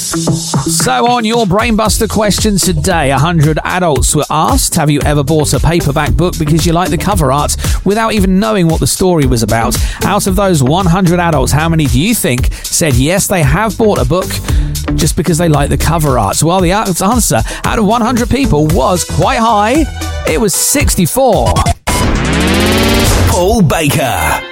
So on your Brainbuster question today, 100 adults were asked, have you ever bought a paperback book because you like the cover art without even knowing what the story was about? Out of those 100 adults, how many do you think said yes, they have bought a book just because they like the cover art? Well, the answer out of 100 people was quite high. It was 64. Paul Baker.